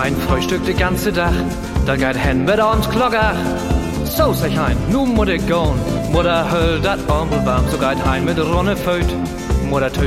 ein Frühstück de ganze Dach, da geht hen mit uns Glocker. So sag ein, nu muss ich gehen, Mutter höll dat Ombel warm, so geht hein mit Ronne Föt. Mutter